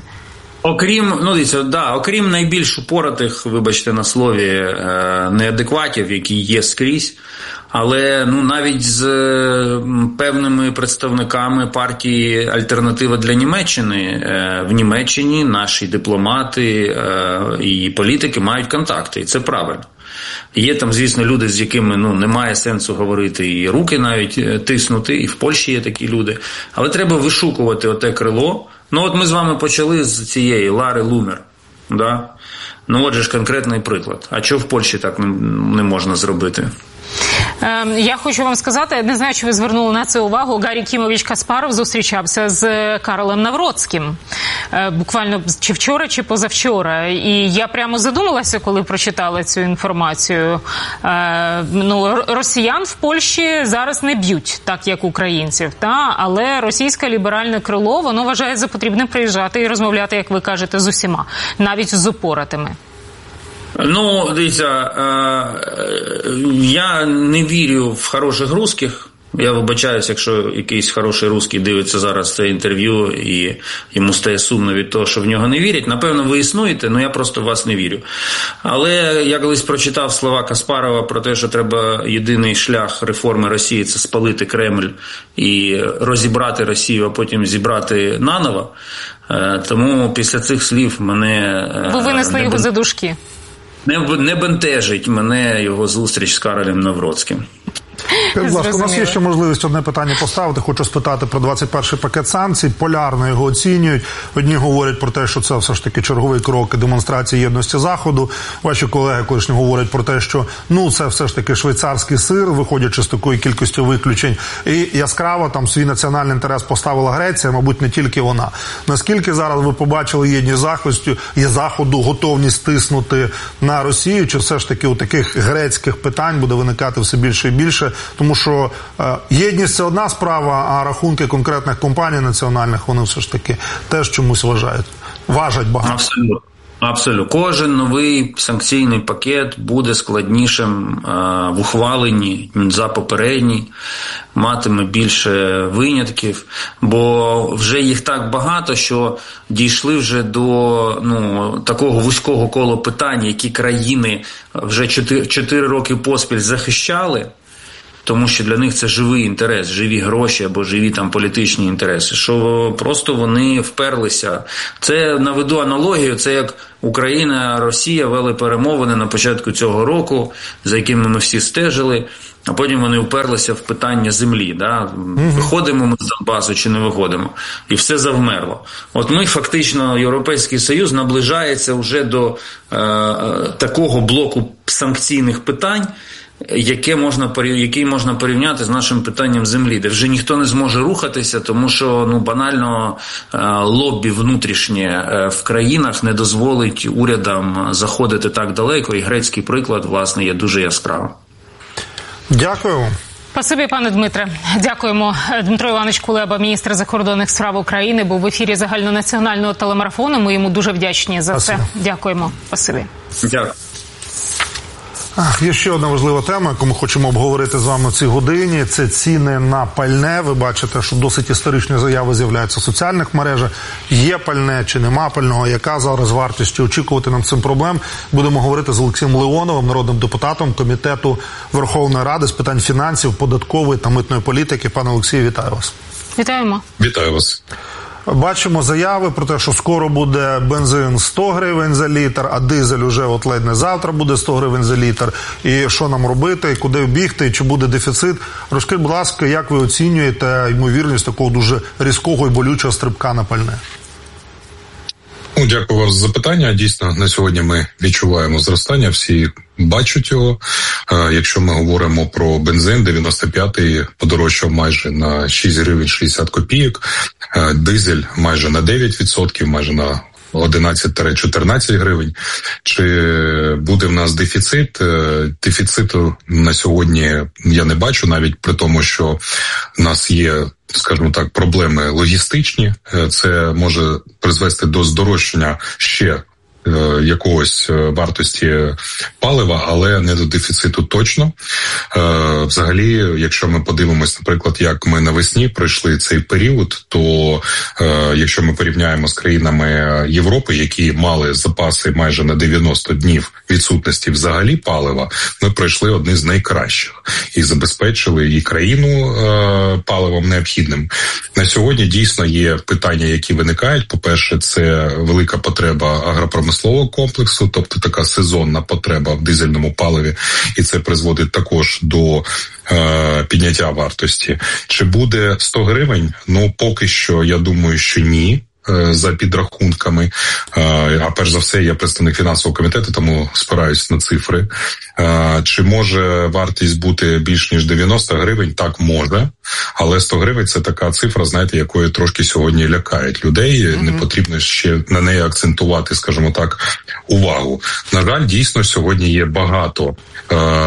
Окрім найбільш упоратих, вибачте на слові, неадекватів, які є скрізь, але навіть з певними представниками партії «Альтернатива для Німеччини» в Німеччині наші дипломати і політики мають контакти, і це правильно. Є там, звісно, люди, з якими немає сенсу говорити і руки навіть тиснути, і в Польщі є такі люди. Але треба вишукувати оте крило. От ми з вами почали з цієї Лари Лумер. Да? Отже ж конкретний приклад. А чого в Польщі так не можна зробити? Я хочу вам сказати, не знаю, чи ви звернули на це увагу, Гаррі Кімович Каспаров зустрічався з Карлом Навроцьким. Буквально чи вчора, чи позавчора. І я прямо задумалася, коли прочитала цю інформацію. Росіян в Польщі зараз не б'ють, так як українців. Але російське ліберальне крило, воно вважає за потрібне приїжджати і розмовляти, як ви кажете, з усіма. Навіть з упоратими. Дивіться, я не вірю в хороших русських, Я вибачаюсь, якщо якийсь хороший русський дивиться зараз це інтерв'ю і йому стає сумно від того, що в нього не вірять. Напевно, ви існуєте, але я просто в вас не вірю. Але я колись прочитав слова Каспарова про те, що треба єдиний шлях реформи Росії – це спалити Кремль і розібрати Росію, а потім зібрати наново. Тому після цих слів мене... Ви винесли його за дужки. Не бентежить мене його зустріч з Каролем Навроцьким. Будь ласка, у нас є ще можливість одне питання поставити. Хочу спитати про 21-й пакет санкцій. Полярно його оцінюють. Одні говорять про те, що це все ж таки черговий крок демонстрації єдності Заходу. Ваші колеги колишні говорять про те, що це все ж таки швейцарський сир, виходячи з такої кількості виключень. І яскраво там свій національний інтерес поставила Греція, мабуть, не тільки вона. Наскільки зараз ви побачили єдність Заходу, готовність тиснути на Росію, чи все ж таки у таких грецьких питань буде виникати все більше і більше? Тому що єдність – це одна справа, а рахунки конкретних компаній національних, вони все ж таки теж чомусь важать багато. Абсолютно. Кожен новий санкційний пакет буде складнішим в ухваленні за попередній, матиме більше винятків, бо вже їх так багато, що дійшли вже до такого вузького кола питань, які країни вже 4 роки поспіль захищали, тому що для них це живий інтерес, живі гроші або живі там політичні інтереси, що просто вони вперлися. Це, наведу аналогію, це як Україна, Росія вели перемовини на початку цього року, за якими ми всі стежили, а потім вони вперлися в питання землі. Да? Виходимо ми з Донбасу чи не виходимо? І все завмерло. От ми фактично, Європейський Союз наближається вже до такого блоку санкційних питань, який можна порівняти з нашим питанням землі, де вже ніхто не зможе рухатися, тому що банально лобі внутрішнє в країнах не дозволить урядам заходити так далеко, і грецький приклад, власне, є дуже яскравим. Дякую. Спасибі, пане Дмитре. Дякуємо. Дмитро Іванович Кулеба, міністр закордонних справ України, був в ефірі загальнонаціонального телемарафону. Ми йому дуже вдячні за це. Дякуємо. Спасибі. Дякую. Є ще одна важлива тема, яку ми хочемо обговорити з вами в цій годині. Це ціни на пальне. Ви бачите, що досить історичні заяви з'являються в соціальних мережах. Є пальне чи нема пального? Яка зараз вартість? Чи очікувати нам цим проблем? Будемо говорити з Олексієм Леоновим, народним депутатом Комітету Верховної Ради з питань фінансів, податкової та митної політики. Пане Олексію, вітаю вас. Вітаємо. Вітаю вас. Бачимо заяви про те, що скоро буде бензин 100 гривень за літр, а дизель уже ледь не завтра буде 100 гривень за літр. І що нам робити, і куди бігти, і чи буде дефіцит? Розкажіть, будь ласка, як ви оцінюєте ймовірність такого дуже різкого і болючого стрибка на пальне? Дякую вам за запитання. Дійсно, на сьогодні ми відчуваємо зростання, всі бачать його. Якщо ми говоримо про бензин, 95-й подорожчав майже на 6 гривень 60 копійок, дизель майже на 9%, майже на 11-14 гривень. Чи буде в нас дефіцит? Дефіциту на сьогодні я не бачу, навіть при тому, що в нас є, скажімо так, проблеми логістичні. Це може призвести до здорожчання ще якогось вартості палива, але не до дефіциту точно. Взагалі, якщо ми подивимось, наприклад, як ми навесні пройшли цей період, то якщо ми порівняємо з країнами Європи, які мали запаси майже на 90 днів відсутності взагалі палива, ми пройшли одні з найкращих і забезпечили і країну паливом необхідним. На сьогодні дійсно є питання, які виникають. По-перше, це велика потреба агропромислового комплексу, тобто така сезонна потреба в дизельному паливі, і це призводить також до підняття вартості. Чи буде 100 гривень? Поки що, я думаю, що ні. За підрахунками, а перш за все я представник фінансового комітету, тому спираюсь на цифри. Чи може вартість бути більш ніж 90 гривень? Так, може, але 100 гривень – це така цифра, знаєте, якою трошки сьогодні лякають людей, не потрібно ще на неї акцентувати, скажімо так, увагу. На жаль, дійсно, сьогодні є багато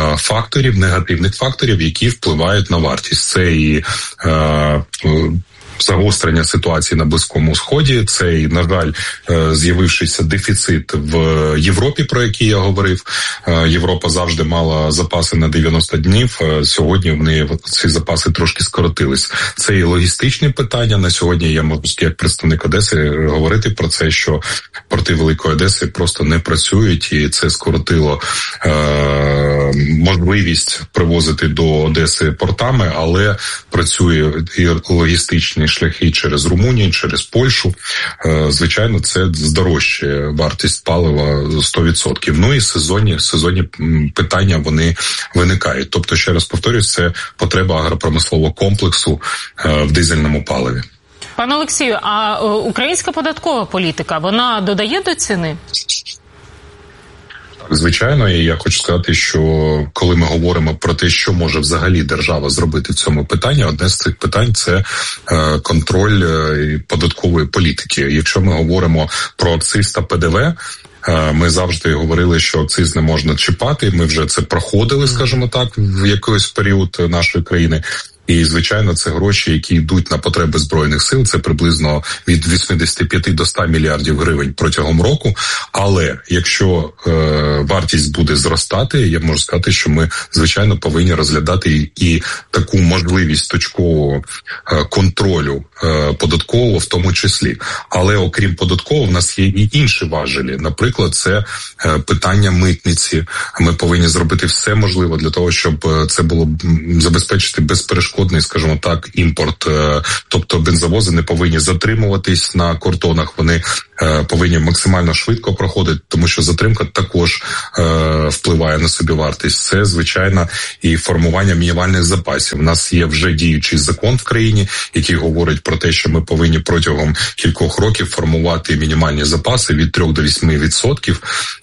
факторів, негативних факторів, які впливають на вартість. Це і загострення ситуації на Близькому Сході. Це, і, на жаль, з'явившийся дефіцит в Європі, про який я говорив. Європа завжди мала запаси на 90 днів. Сьогодні в неї ці запаси трошки скоротились. Це і логістичні питання. На сьогодні я можу, як представник Одеси, говорити про це, що порти Великої Одеси просто не працюють, і це скоротило можливість привозити до Одеси портами, але працює і логістичні шляхи через Румунію, через Польщу. Звичайно, це здорожчає вартість палива 100%. Ну і сезонні питання, вони виникають. Тобто, ще раз повторюсь, це потреба агропромислового комплексу в дизельному паливі. Пане Олексію, а українська податкова політика, вона додає до ціни? Звичайно, і я хочу сказати, що коли ми говоримо про те, що може взагалі держава зробити в цьому питанні, одне з цих питань – це контроль податкової політики. Якщо ми говоримо про акциз та ПДВ, ми завжди говорили, що акциз не можна чіпати, ми вже це проходили, скажімо так, в якийсь період нашої країни. І, звичайно, це гроші, які йдуть на потреби Збройних сил, це приблизно від 85 до 100 мільярдів гривень протягом року. Але якщо вартість буде зростати, я можу сказати, що ми, звичайно, повинні розглядати і таку можливість точкового контролю податкового в тому числі. Але окрім податкового, в нас є і інші важелі. Наприклад, це питання митниці. Ми повинні зробити все можливе для того, щоб це було забезпечити безперешкодний, скажімо так, імпорт. Тобто бензовози не повинні затримуватись на кордонах, вони повинні максимально швидко проходити, тому що затримка також впливає на собівартість. Це, звичайно, і формування мінімальних запасів. У нас є вже діючий закон в країні, який говорить про те, що ми повинні протягом кількох років формувати мінімальні запаси від 3 до 8%,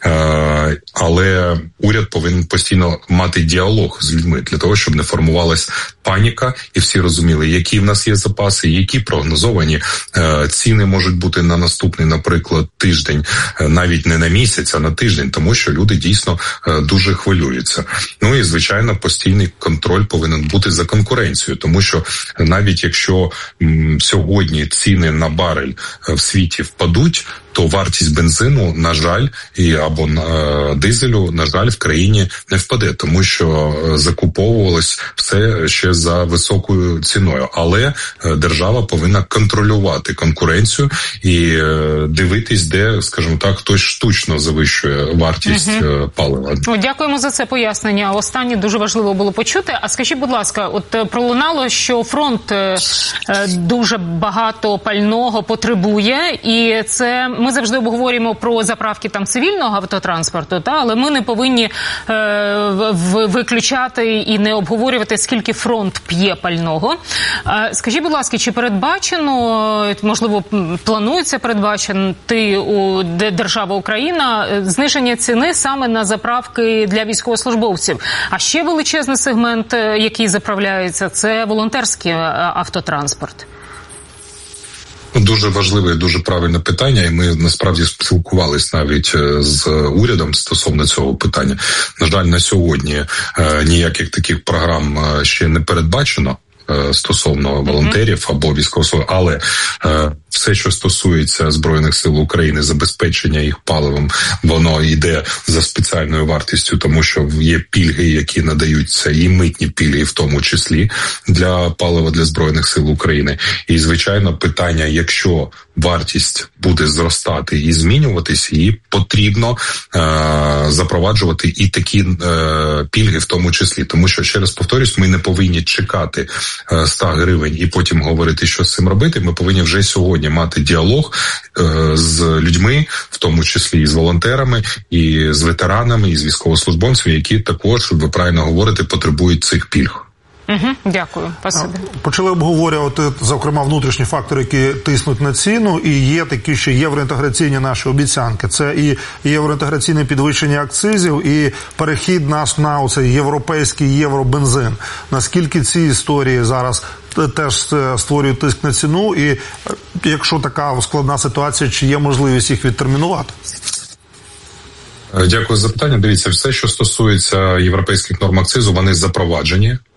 але уряд повинен постійно мати діалог з людьми для того, щоб не формувалась паніка і всі розуміли, які в нас є запаси, які прогнозовані ціни можуть бути на наступний, наприклад, тиждень, навіть не на місяць, а на тиждень, тому що люди дійсно дуже хвилюються. Ну і, звичайно, постійний контроль повинен бути за конкуренцією, тому що навіть якщо сьогодні ціни на барель в світі впадуть, то вартість бензину, на жаль, або дизелю, на жаль, в країні не впаде, тому що закуповувалось все ще за високою ціною. Але держава повинна контролювати конкуренцію і дивитись, де, скажімо так, хтось штучно завищує вартість палива. Дякуємо за це пояснення. Останнє дуже важливо було почути. А скажіть, будь ласка, от пролунало, що фронт дуже багато пального потребує, і це ми завжди обговорюємо про заправки там цивільного автотранспорту, але ми не повинні виключати і не обговорювати, скільки фронт п'є пального. Скажіть, будь ласка, чи передбачено, можливо, планується передбачити у держава Україна зниження ціни саме на заправки для військовослужбовців? А ще величезний сегмент, який заправляється, це волонтерський автотранспорт. Дуже важливе і дуже правильне питання, і ми насправді спілкувались навіть з урядом стосовно цього питання. На жаль, на сьогодні ніяких таких програм ще не передбачено стосовно волонтерів або військовослужбовців, але все, що стосується Збройних сил України, забезпечення їх паливом, воно йде за спеціальною вартістю, тому що є пільги, які надаються, і митні пільги в тому числі для палива для Збройних сил України. І, звичайно, питання, якщо вартість буде зростати і змінюватись, її потрібно запроваджувати і такі пільги в тому числі. Тому що, ще раз повторюсь, ми не повинні чекати 100 гривень і потім говорити, що з цим робити. Ми повинні вже сьогодні мати діалог з людьми, в тому числі і з волонтерами, і з ветеранами, і з військовослужбовцями, які також, ви правильно говорите, потребують цих пільг. Дякую. Спасибі. Почали обговорювати, зокрема, внутрішні фактори, які тиснуть на ціну, і є такі ще євроінтеграційні наші обіцянки. Це і євроінтеграційне підвищення акцизів, і перехід наш на оцей європейський євробензин. Наскільки ці історії зараз теж створюють тиск на ціну, і якщо така складна ситуація, чи є можливість їх відтермінувати? Дякую за питання. Дивіться, все, що стосується європейських норм акцизу, вони запроваджені.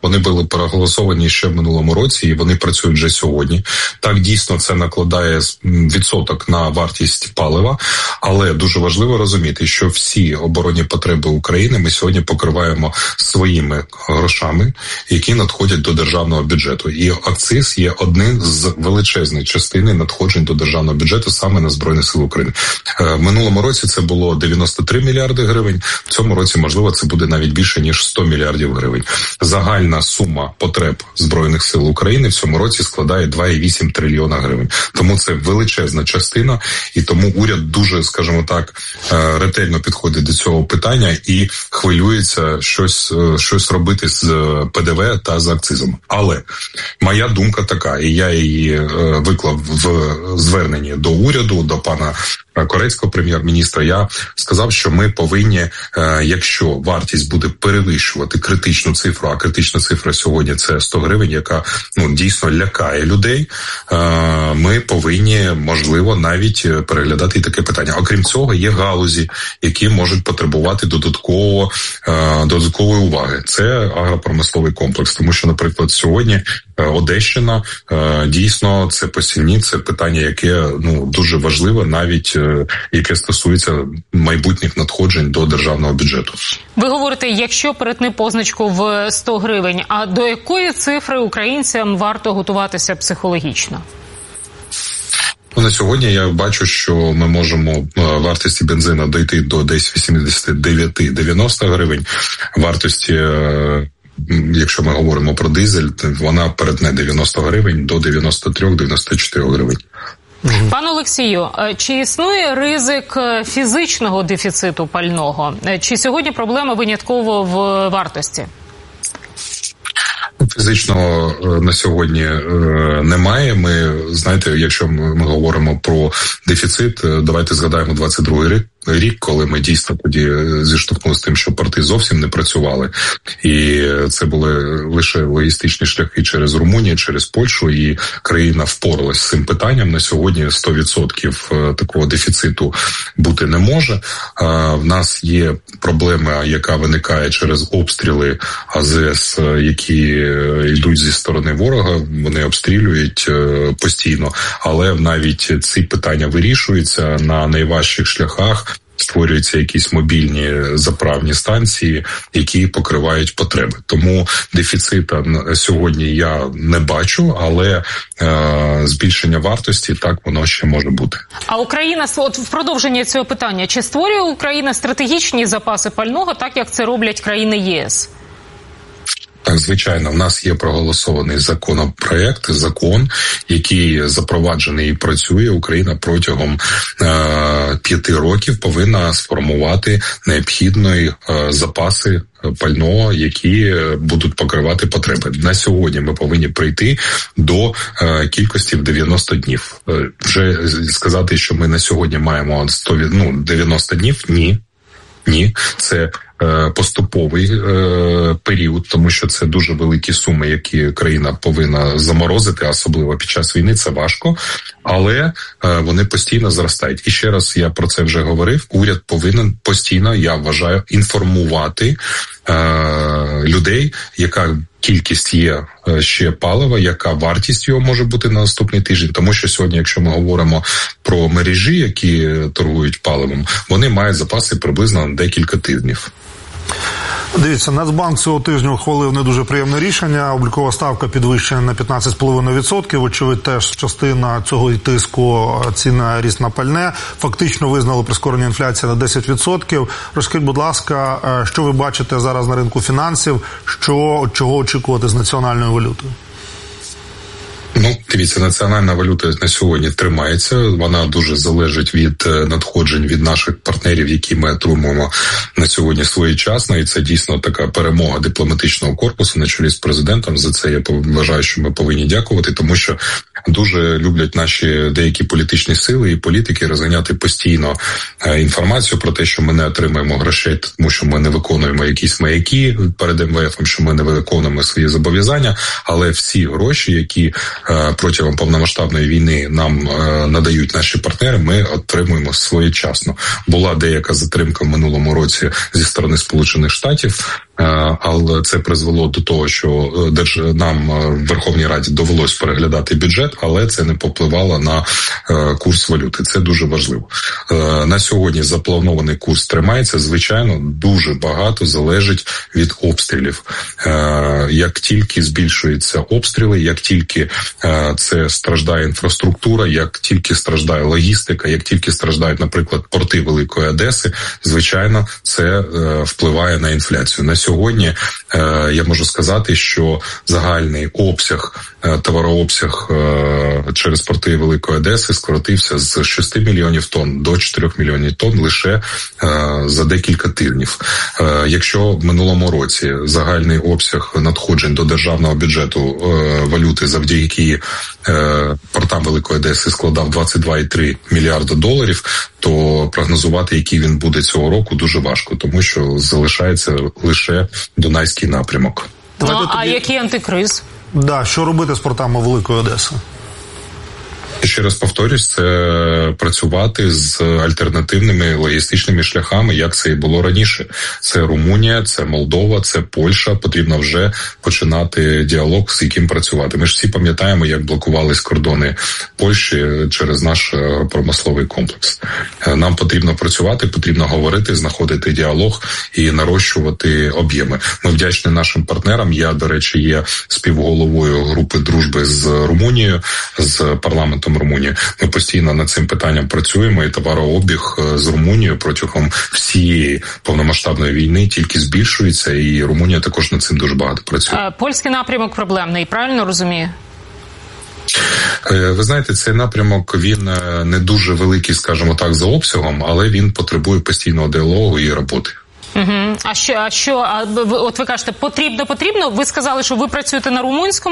вони були проголосовані ще в минулому році, і вони працюють вже сьогодні. Так, дійсно, це накладає відсоток на вартість палива, але дуже важливо розуміти, що всі оборонні потреби України ми сьогодні покриваємо своїми грошами, які надходять до державного бюджету. І акциз є одним з величезної частини надходжень до державного бюджету саме на Збройні Сили України. В минулому році це було 93 мільярди гривень, в цьому році, можливо, це буде навіть більше, ніж 100 мільярдів гривень. Загальна сума потреб Збройних Сил України в цьому році складає 2,8 трильйона гривень. Тому це величезна частина, і тому уряд дуже, скажімо так, ретельно підходить до цього питання і хвилюється щось робити з ПДВ та з акцизом. Але моя думка така, і я її виклав в зверненні до уряду, до пана корейського прем'єр-міністра, я сказав, що ми повинні, якщо вартість буде перевищувати критичну цифру, а критична цифра сьогодні це 100 гривень, яка дійсно лякає людей, ми повинні, можливо, навіть переглядати і таке питання. Окрім цього, є галузі, які можуть потребувати додаткової уваги. Це агропромисловий комплекс, тому що, наприклад, сьогодні Одещина, дійсно, це посівні, це питання, яке дуже важливе, навіть яке стосується майбутніх надходжень до державного бюджету. Ви говорите, якщо перетне позначку в 100 гривень, а до якої цифри українцям варто готуватися психологічно? На сьогодні я бачу, що ми можемо вартості бензину дійти до десь 89-90 гривень. Вартості, якщо ми говоримо про дизель, вона перетне 90 гривень до 93-94 гривень. Пане Олексію, чи існує ризик фізичного дефіциту пального? Чи сьогодні проблема винятково в вартості? Фізичного на сьогодні немає. Ми, знаєте, якщо ми говоримо про дефіцит, давайте згадаємо 22-й рік, коли ми дійсно тоді зіштовхнулися з тим, що порти зовсім не працювали. І це були лише логістичні шляхи через Румунію, через Польщу, і країна впоралась з цим питанням. На сьогодні 100% такого дефіциту бути не може. В нас є проблема, яка виникає через обстріли АЗС, які йдуть зі сторони ворога, вони обстрілюють постійно, але навіть ці питання вирішуються на найважчих шляхах. Створюються якісь мобільні заправні станції, які покривають потреби. Тому дефіцита сьогодні я не бачу, але збільшення вартості, так, воно ще може бути. А Україна, от в продовження цього питання, чи створює Україна стратегічні запаси пального, так як це роблять країни ЄС? Так, звичайно, в нас є проголосований закон, який запроваджений і працює. Україна протягом 5 років повинна сформувати необхідні запаси пального, які будуть покривати потреби. На сьогодні ми повинні прийти до кількості в 90 днів. Вже сказати, що ми на сьогодні маємо 90 днів – ні. Це поступовий період, тому що це дуже великі суми, які країна повинна заморозити, особливо під час війни, це важко, але вони постійно зростають. І ще раз, я про це вже говорив, уряд повинен постійно, я вважаю, інформувати людей, яка кількість є ще палива, яка вартість його може бути на наступний тиждень. Тому що сьогодні, якщо ми говоримо про мережі, які торгують паливом, вони мають запаси приблизно на декілька тижнів. Дивіться, Нацбанк цього тижня ухвалив не дуже приємне рішення. Облікова ставка підвищена на 15,5%. Очевидь, теж частина цього тиску ціна ріст на пальне. Фактично визнали прискорення інфляції на 10%. Розкажіть, будь ласка, що ви бачите зараз на ринку фінансів? Чого очікувати з національною валютою? Дивіться, національна валюта на сьогодні тримається. Вона дуже залежить від надходжень від наших партнерів, які ми отримуємо на сьогодні своєчасно. І це дійсно така перемога дипломатичного корпусу на чолі з президентом. За це я вважаю, що ми повинні дякувати, тому що дуже люблять наші деякі політичні сили і політики розганяти постійно інформацію про те, що ми не отримуємо грошей, тому що ми не виконуємо якісь маяки перед МВФом, що ми не виконуємо свої зобов'язання, але всі гроші, які протягом повномасштабної війни нам надають наші партнери, ми отримуємо своєчасно. Була деяка затримка в минулому році зі сторони Сполучених Штатів, але це призвело до того, що нам в Верховній Раді довелось переглядати бюджет, але це не попливало на курс валюти. Це дуже важливо. На сьогодні запланований курс тримається. Звичайно, дуже багато залежить від обстрілів. Як тільки збільшуються обстріли, як тільки це страждає інфраструктура, як тільки страждає логістика, як тільки страждають, наприклад, порти Великої Одеси, звичайно, це впливає на інфляцію. На сьогодні я можу сказати, що загальний товарообсяг через порти Великої Одеси скоротився з 6 мільйонів тонн до 4 мільйонів тонн лише за декілька тижнів. Якщо в минулому році загальний обсяг надходжень до державного бюджету валюти завдяки портам Великої Одеси складав 22,3 мільярда доларів, то прогнозувати, який він буде цього року, дуже важко, тому що залишається лише Дунайський напрямок. А який антикриз? Що робити з портами Великої Одеси? Ще раз повторюсь, це працювати з альтернативними логістичними шляхами, як це і було раніше. Це Румунія, це Молдова, це Польща. Потрібно вже починати діалог, з яким працювати. Ми ж всі пам'ятаємо, як блокувались кордони Польщі через наш промисловий комплекс. Нам потрібно працювати, потрібно говорити, знаходити діалог і нарощувати об'єми. Ми вдячні нашим партнерам. Я, до речі, є співголовою групи дружби з Румунією, з парламентом Румунії. Ми постійно над цим питанням працюємо, і товарообіг з Румунією протягом всієї повномасштабної війни тільки збільшується, і Румунія також над цим дуже багато працює. Польський напрямок проблемний, правильно розумію? Ви знаєте, цей напрямок, він не дуже великий, скажімо так, за обсягом, але він потребує постійного діалогу і роботи. От ви кажете, потрібно? Ви сказали, що ви працюєте на румунському